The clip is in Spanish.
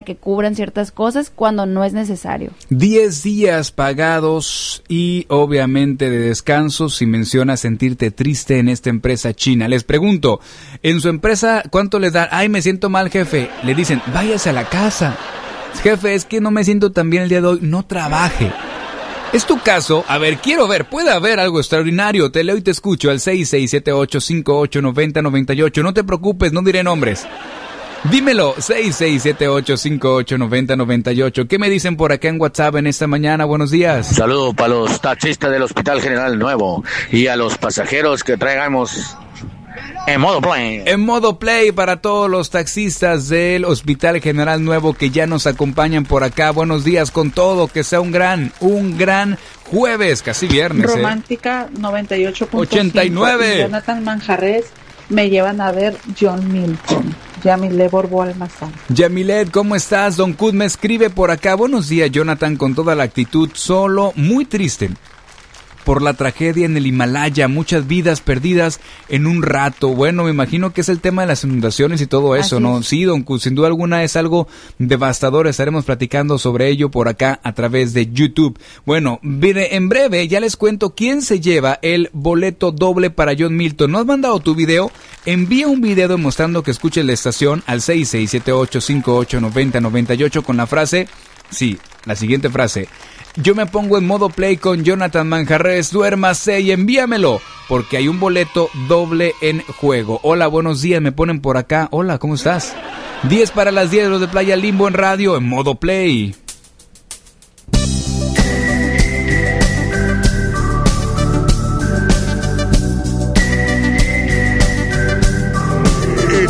que cubran ciertas cosas cuando no es necesario. 10 días pagados y obviamente de descanso si mencionas sentirte triste en esta empresa china. Les pregunto, en su empresa, ¿cuánto les dan? Ay, me siento mal, jefe. Le dicen, váyase a la casa. Jefe, es que no me siento tan bien el día de hoy, no trabaje. ¿Es tu caso? A ver, quiero ver, puede haber algo extraordinario. Te leo y te escucho al 6678589098. No te preocupes, no diré nombres. Dímelo, 6678589098. ¿Qué me dicen por acá en WhatsApp en esta mañana? Buenos días. Saludos para los taxistas del Hospital General Nuevo y a los pasajeros que traigamos en modo play. En modo play para todos los taxistas del Hospital General Nuevo que ya nos acompañan por acá. Buenos días con todo, que sea un gran jueves, casi viernes. Romántica 98.5. 89. Jonathan Manjarres me llevan a ver John Milton. Yamilet Borbo Almazán. Yamilet, ¿cómo estás? Don Cud me escribe por acá. Buenos días, Jonathan, con toda la actitud, solo muy triste por la tragedia en el Himalaya, muchas vidas perdidas en un rato. Bueno, me imagino que es el tema de las inundaciones y todo eso, ¿no? Es. Sí, Don Cud, sin duda alguna es algo devastador. Estaremos platicando sobre ello por acá a través de YouTube. Bueno, en breve ya les cuento quién se lleva el boleto doble para John Milton. ¿No has mandado tu video? Envía un video demostrando que escuches la estación al 6678589098 con la frase, sí, la siguiente frase: yo me pongo en modo play con Jonathan Manjarres, duérmase y envíamelo, porque hay un boleto doble en juego. Hola, buenos días, me ponen por acá. Hola, ¿cómo estás? 10 para las 10, los de Playa Limbo en radio, en modo play.